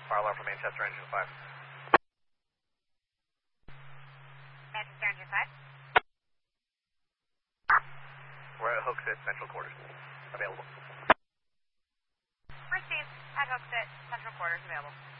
Fire alarm from Manchester Engine 5. Manchester Engine 5. We're at Hooksett Central Quarters. Available. Received at Hooksett Central Quarters. Available.